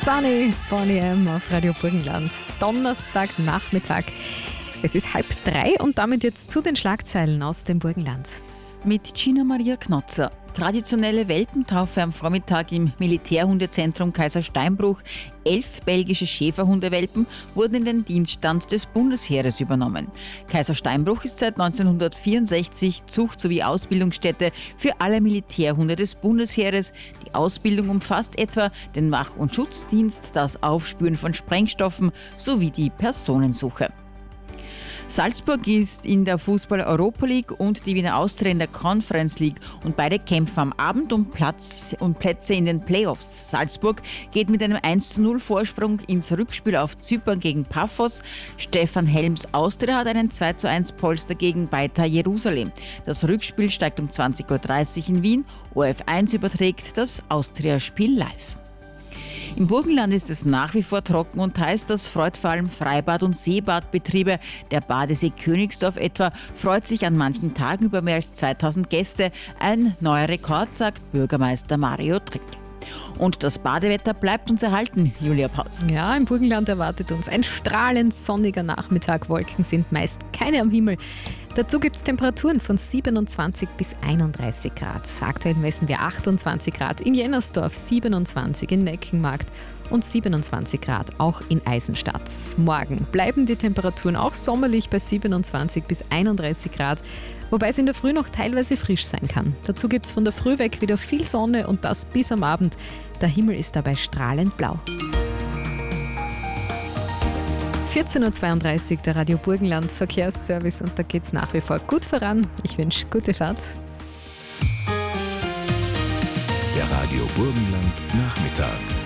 Sunny, Boney M. auf Radio Burgenland. Donnerstagnachmittag. Es ist 2:30 und damit jetzt zu den Schlagzeilen aus dem Burgenland. Mit Gina Maria Knotzer. Traditionelle Welpentaufe am Vormittag im Militärhundezentrum Kaiser Steinbruch. 11 belgische Schäferhundewelpen wurden in den Dienststand des Bundesheeres übernommen. Kaiser Steinbruch ist seit 1964 Zucht- sowie Ausbildungsstätte für alle Militärhunde des Bundesheeres. Die Ausbildung umfasst etwa den Wach- und Schutzdienst, das Aufspüren von Sprengstoffen sowie die Personensuche. Salzburg ist in der Fußball-Europa League und die Wiener Austria in der Conference League und beide kämpfen am Abend um Plätze in den Playoffs. Salzburg geht mit einem 1:0 Vorsprung ins Rückspiel auf Zypern gegen Paphos. Stefan Helms Austria hat einen 2:1 Polster gegen Beitar Jerusalem. Das Rückspiel steigt um 20:30 Uhr in Wien. ORF1 überträgt das Austria-Spiel live. Im Burgenland ist es nach wie vor trocken und heiß. Das freut vor allem Freibad- und Seebadbetriebe. Der Badesee Königsdorf etwa freut sich an manchen Tagen über mehr als 2000 Gäste. Ein neuer Rekord, sagt Bürgermeister Mario Trick. Und das Badewetter bleibt uns erhalten, Julia Paus. Ja, im Burgenland erwartet uns ein strahlend sonniger Nachmittag. Wolken sind meist keine am Himmel. Dazu gibt es Temperaturen von 27 bis 31 Grad. Aktuell messen wir 28 Grad in Jennersdorf, 27 in Neckenmarkt und 27 Grad auch in Eisenstadt. Morgen bleiben die Temperaturen auch sommerlich bei 27 bis 31 Grad, wobei es in der Früh noch teilweise frisch sein kann. Dazu gibt es von der Früh weg wieder viel Sonne und das bis am Abend. Der Himmel ist dabei strahlend blau. 14:32 Uhr, der Radio Burgenland Verkehrsservice, und da geht es nach wie vor gut voran. Ich wünsche gute Fahrt. Der Radio Burgenland Nachmittag.